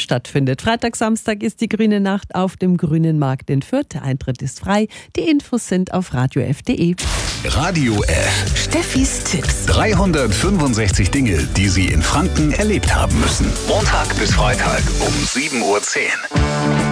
stattfindet. Freitag, Samstag ist die Grüne Nacht auf dem Grünen Markt in Fürth. Der Eintritt ist frei. Die Infos sind auf radiof.de. Radio F. Steffis Tipps. 365 Dinge, die Sie in Franken erlebt haben müssen. Montag bis Freitag um 7:10 Uhr.